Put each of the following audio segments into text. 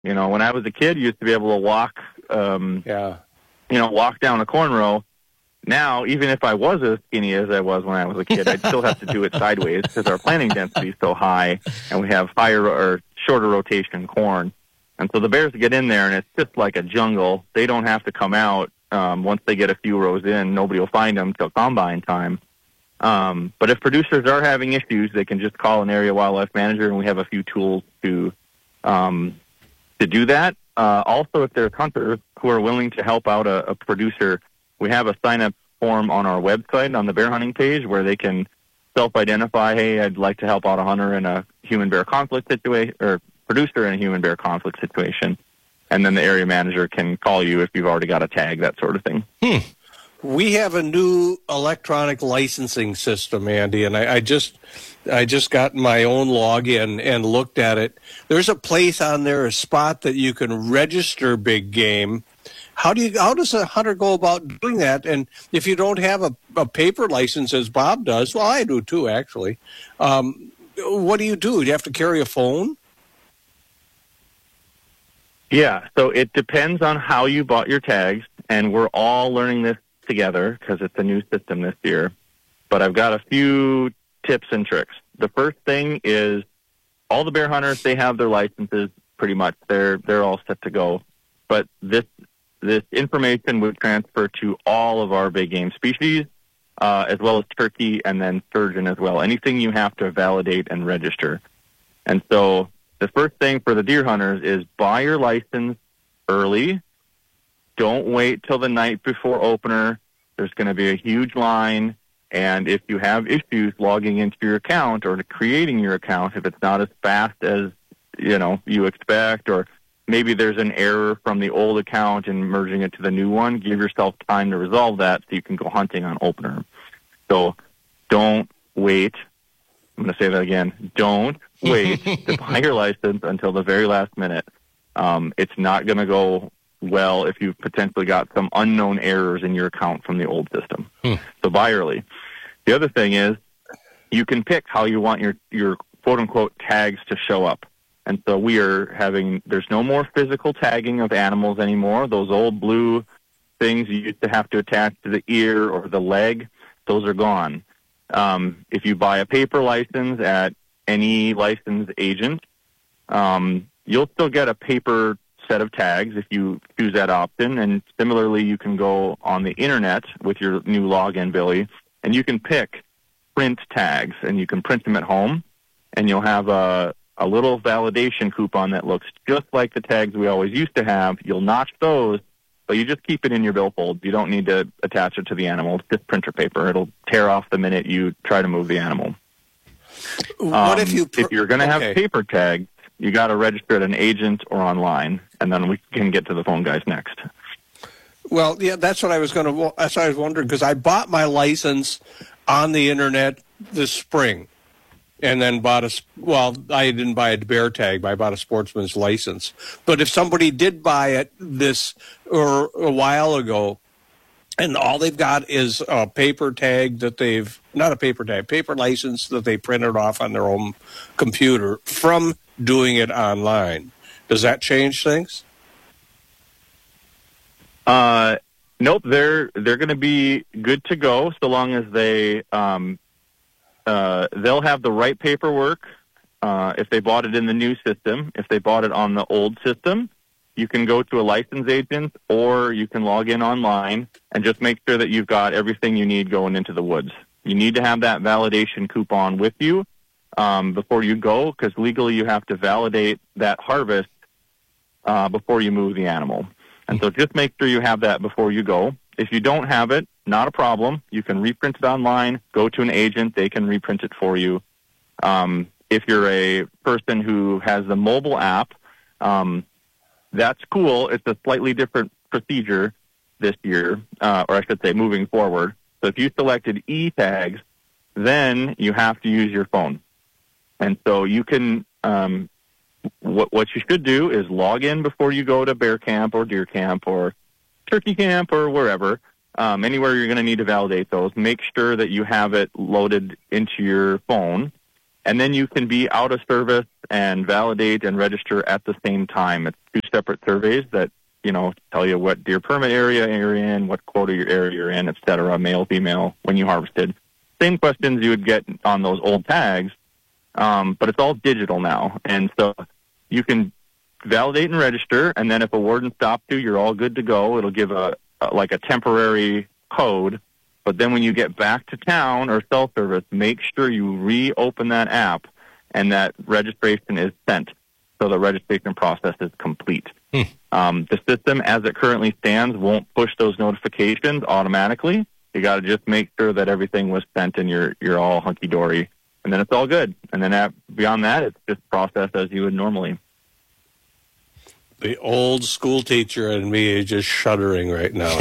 You know, when I was a kid, you used to be able to walk, walk down a corn row. Now, even if I was as skinny as I was when I was a kid, I'd still have to do it sideways because our planting density is so high, and we have higher or shorter rotation corn. And so the bears get in there, and it's just like a jungle. They don't have to come out. Once they get a few rows in, nobody will find them till combine time. But if producers are having issues, they can just call an area wildlife manager, and we have a few tools to do that. Also, if there's hunters who are willing to help out a producer, we have a sign-up form on our website on the bear hunting page where they can self-identify, hey, I'd like to help out a hunter in a human-bear conflict situation, or producer in a human-bear conflict situation. And then the area manager can call you if you've already got a tag, that sort of thing. We have a new electronic licensing system, Andy, and I just got my own login and looked at it. There's a place on there, a spot that you can register big game. How does a hunter go about doing that? And if you don't have a paper license, as Bob does, well, I do too, actually. What do? Do you have to carry a phone? Yeah, so it depends on how you bought your tags, and we're all learning this together because it's a new system this year. But I've got a few tips and tricks. The first thing is all the bear hunters, they have their licenses pretty much. They're all set to go. But this information would transfer to all of our big game species, as well as turkey and then sturgeon as well. Anything you have to validate and register. And so the first thing for the deer hunters is buy your license early. Don't wait till the night before opener. There's going to be a huge line. And if you have issues logging into your account or creating your account, if it's not as fast as you expect, or maybe there's an error from the old account and merging it to the new one, give yourself time to resolve that so you can go hunting on opener. So don't wait. I'm going to say that again. Don't wait to buy your license until the very last minute. It's not going to go well if you've potentially got some unknown errors in your account from the old system. So buy early. The other thing is you can pick how you want your quote-unquote tags to show up. And so there's no more physical tagging of animals anymore. Those old blue things you used to have to attach to the ear or the leg, those are gone. If you buy a paper license at any licensed agent, you'll still get a paper set of tags if you choose that option. And similarly, you can go on the internet with your new login, Billy, and you can pick print tags, and you can print them at home, and you'll have a little validation coupon that looks just like the tags we always used to have. You'll notch those, but you just keep it in your billfold. You don't need to attach it to the animal. It's just printer paper. It'll tear off the minute you try to move the animal. What if you're going to have paper tags, you got to register at an agent or online, and then we can get to the phone guys next. Well, yeah, that's what I was wondering, because I bought my license on the internet this spring, and then I didn't buy a bear tag, but I bought a sportsman's license. But if somebody did buy it or a while ago, and all they've got is a paper tag paper license that they printed off on their own computer from doing it online, does that change things? Nope. They're going to be good to go so long as they'll have the right paperwork. If they bought it in the new system, if they bought it on the old system, you can go to a licensed agent or you can log in online and just make sure that you've got everything you need going into the woods. You need to have that validation coupon with you before you go, because legally you have to validate that harvest before you move the animal. And so just make sure you have that before you go. If you don't have it, not a problem. You can reprint it online, go to an agent, they can reprint it for you. If you're a person who has the mobile app, that's cool. It's a slightly different procedure this year, or I should say moving forward. So if you selected e-tags, then you have to use your phone. And so you can, what you should do is log in before you go to bear camp or deer camp or turkey camp or wherever, anywhere you're going to need to validate those. Make sure that you have it loaded into your phone. and then you can be out of service and validate and register at the same time. It's 2 separate surveys that, tell you what deer permit area you're in, what quota area you're in, et cetera, male, female, when you harvested. Same questions you would get on those old tags, but it's all digital now. And so you can validate and register, and then if a warden stops you, you're all good to go. It'll give a temporary code, but then when you get back to town or cell service, make sure you reopen that app and that registration is sent, so the registration process is complete. The system, as it currently stands, won't push those notifications automatically. You got to just make sure that everything was sent and you're all hunky-dory, and then it's all good. And then beyond that, it's just processed as you would normally. The old school teacher and me is just shuddering right now.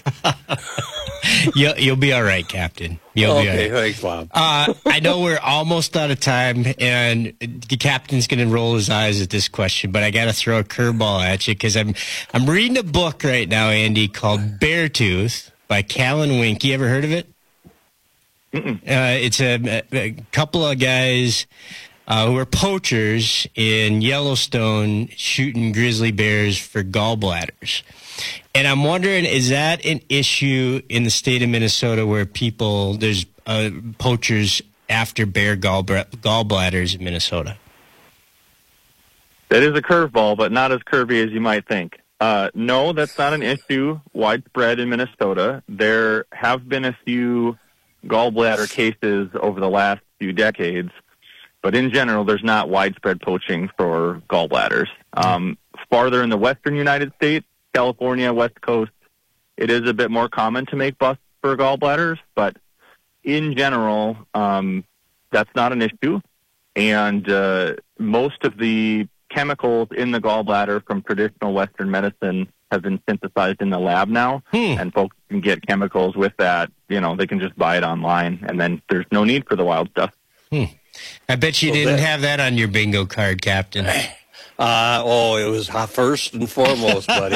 You'll be all right, Captain. You'll be all right. Thanks, Bob. I know we're almost out of time, and the captain's going to roll his eyes at this question, but I got to throw a curveball at you because I'm reading a book right now, Andy, called Beartooth by Callan Wink. You ever heard of it? It's a couple of guys who are poachers in Yellowstone shooting grizzly bears for gallbladders. And I'm wondering, is that an issue in the state of Minnesota where there's poachers after bear gallbladders in Minnesota? That is a curveball, but not as curvy as you might think. No, that's not an issue widespread in Minnesota. There have been a few gallbladder cases over the last few decades, but in general, there's not widespread poaching for gallbladders. Farther in the western United States, California, West Coast, it is a bit more common to make busts for gallbladders, but in general, that's not an issue. And most of the chemicals in the gallbladder from traditional Western medicine have been synthesized in the lab now, and folks can get chemicals with that. They can just buy it online, and then there's no need for the wild stuff. I bet you didn't have that on your bingo card, Captain. It was first and foremost, buddy.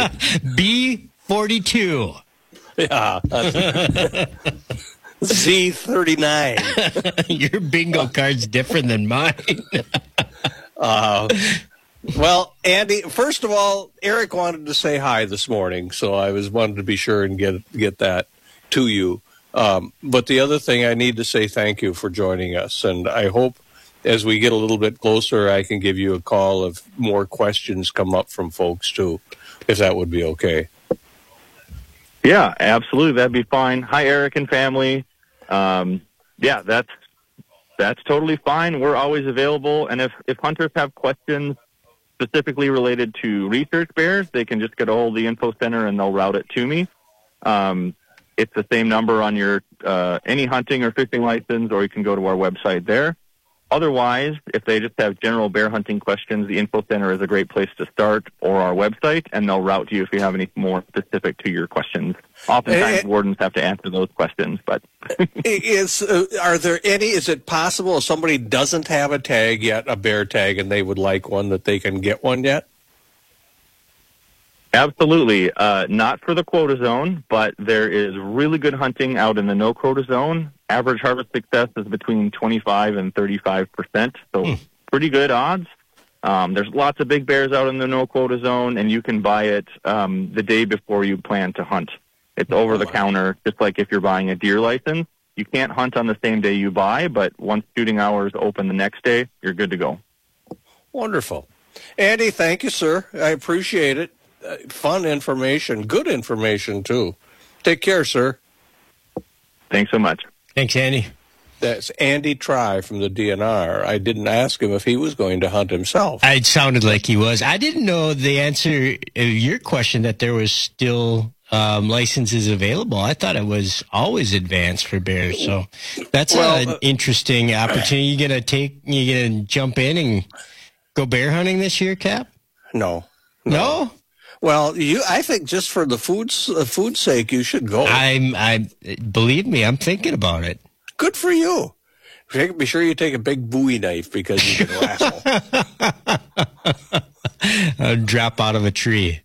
B42. Yeah. Z39. Your bingo card's different than mine. Well, Andy, first of all, Eric wanted to say hi this morning, so I wanted to be sure and get that to you. But the other thing, I need to say thank you for joining us, and I hope as we get a little bit closer, I can give you a call if more questions come up from folks too, if that would be okay. Yeah, absolutely. That'd be fine. Hi, Eric and family. That's totally fine. We're always available. And if hunters have questions specifically related to research bears, they can just get a hold of the info center and they'll route it to me. It's the same number on your any hunting or fishing license, or you can go to our website there. Otherwise, if they just have general bear hunting questions, the info center is a great place to start, or our website, and they'll route you if you have any more specific to your questions. Oftentimes, wardens have to answer those questions, but is it possible if somebody doesn't have a tag yet, a bear tag, and they would like one, that they can get one yet? Absolutely. Not for the quota zone, but there is really good hunting out in the no quota zone. Average harvest success is between 25 and 35%, so pretty good odds. There's lots of big bears out in the no quota zone, and you can buy it the day before you plan to hunt. It's over the counter, just like if you're buying a deer license. You can't hunt on the same day you buy, but once shooting hours open the next day, you're good to go. Wonderful. Andy, thank you, sir. I appreciate it. Fun information, good information, too. Take care, sir. Thanks so much. Thanks, Andy. That's Andy Try from the DNR. I didn't ask him if he was going to hunt himself. It sounded like he was. I didn't know the answer to your question that there was still licenses available. I thought it was always advanced for bears. So that's an interesting opportunity. You gonna jump in and go bear hunting this year, Cap? No. Well, I think just for the food's sake, you should go. Believe me, I'm thinking about it. Good for you. Be sure you take a big Bowie knife because you can wrestle. Drop out of a tree.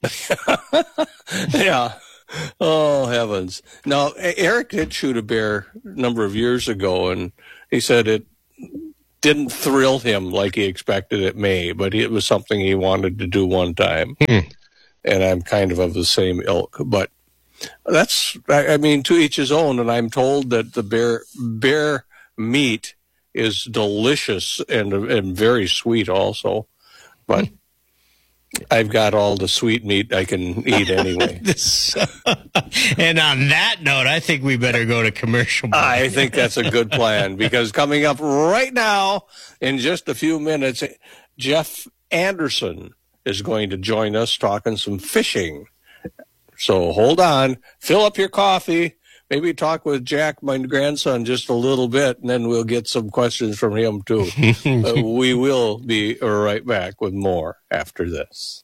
Yeah. Oh, heavens. Now, Eric did shoot a bear a number of years ago, and he said didn't thrill him like he expected it may, but it was something he wanted to do one time. And I'm kind of the same ilk. But that's, I mean, to each his own. And I'm told that the bear meat is delicious and very sweet also. But I've got all the sweet meat I can eat anyway. And on that note, I think we better go to commercial break. I think that's a good plan, because coming up right now, in just a few minutes, Jeff Anderson is going to join us talking some fishing. So hold on, fill up your coffee, maybe talk with Jack, my grandson, just a little bit, and then we'll get some questions from him too. We will be right back with more after this.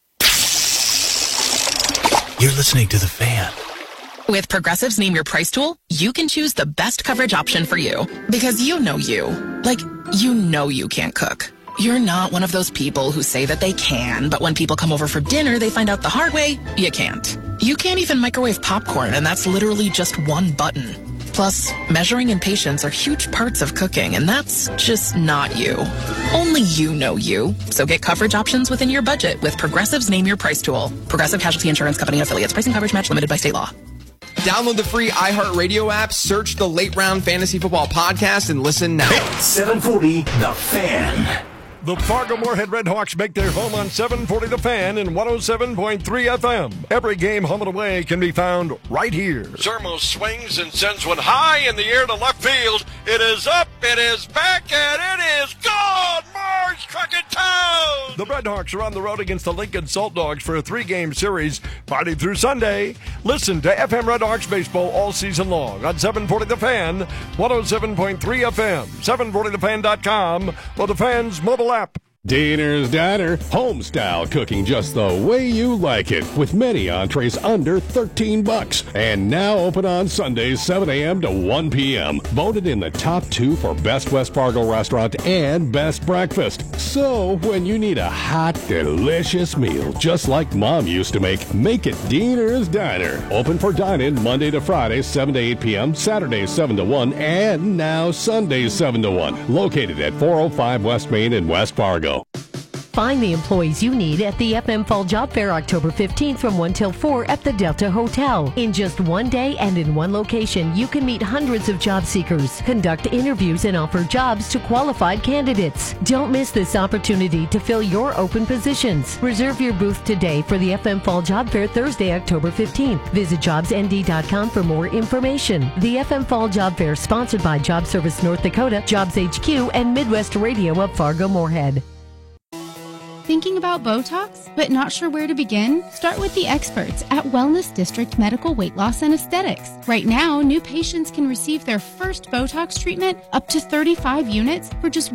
You're listening to The Fan. With Progressive's Name Your Price tool, you can choose the best coverage option for you. Because you know you. Like, you know you can't cook. You're not one of those people who say that they can, but when people come over for dinner, they find out the hard way, you can't. You can't even microwave popcorn, and that's literally just one button. Plus, measuring and patience are huge parts of cooking, and that's just not you. Only you know you. So get coverage options within your budget with Progressive's Name Your Price tool. Progressive Casualty Insurance Company and Affiliates. Pricing coverage match limited by state law. Download the free iHeartRadio app, search the Late Round Fantasy Football Podcast, and listen now. 740 The Fan. The Fargo-Moorhead Redhawks make their home on 740 The Fan and 107.3 FM. Every game home and away can be found right here. Zermo swings and sends one high in the air to left field. It is up, it is back, and it is gone! March Crockett Town! The Redhawks are on the road against the Lincoln Salt Dogs for a 3-game series, Friday through Sunday. Listen to FM Redhawks baseball all season long on 740 The Fan, 107.3 FM, 740thefan.com, or the Fan's mobile app. Diener's Diner, home style cooking just the way you like it, with many entrees under $13. And now open on Sundays 7 a.m. to 1 p.m. Voted in the top 2 for Best West Fargo Restaurant and Best Breakfast. So when you need a hot, delicious meal just like Mom used to make it Diener's Diner. Open for dine-in Monday to Friday 7 to 8 p.m., Saturdays 7 to 1, and now Sundays 7 to 1. Located at 405 West Main in West Fargo. Find the employees you need at the FM Fall Job Fair October 15th from 1 till 4 at the Delta Hotel. In just one day and in one location, you can meet hundreds of job seekers, conduct interviews, and offer jobs to qualified candidates. Don't miss this opportunity to fill your open positions. Reserve your booth today for the FM Fall Job Fair Thursday, October 15th. Visit jobsnd.com for more information. The FM Fall Job Fair, sponsored by Job Service North Dakota, Jobs HQ, and Midwest Radio of Fargo-Moorhead. Thinking about Botox, but not sure where to begin? Start with the experts at Wellness District Medical Weight Loss and Aesthetics. Right now, new patients can receive their first Botox treatment up to 35 units for just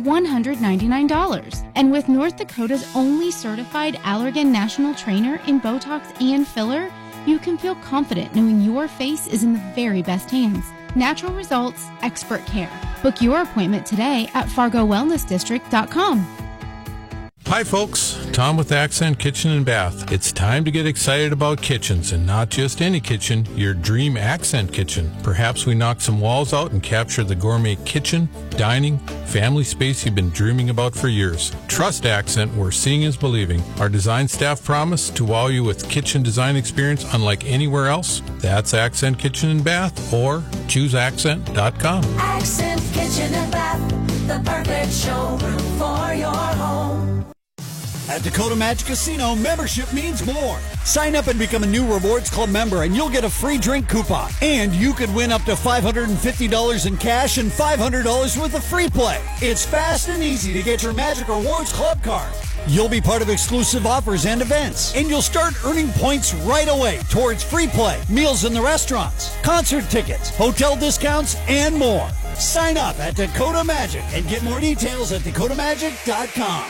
$199. And with North Dakota's only certified Allergan National Trainer in Botox and filler, you can feel confident knowing your face is in the very best hands. Natural results, expert care. Book your appointment today at FargoWellnessDistrict.com. Hi folks, Tom with Accent Kitchen and Bath. It's time to get excited about kitchens, and not just any kitchen, your dream Accent kitchen. Perhaps we knock some walls out and capture the gourmet kitchen, dining, family space you've been dreaming about for years. Trust Accent, where seeing is believing. Our design staff promise to wow you with kitchen design experience unlike anywhere else. That's Accent Kitchen and Bath, or chooseaccent.com. Accent Kitchen and Bath, the perfect showroom for your home. At Dakota Magic Casino, membership means more. Sign up and become a new Rewards Club member, and you'll get a free drink coupon. And you could win up to $550 in cash and $500 worth of free play. It's fast and easy to get your Magic Rewards Club card. You'll be part of exclusive offers and events, and you'll start earning points right away towards free play, meals in the restaurants, concert tickets, hotel discounts, and more. Sign up at Dakota Magic and get more details at dakotamagic.com.